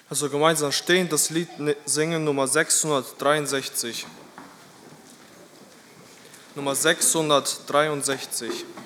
Also gemeinsam stehen, das Lied singen Nummer 663. Nummer 663.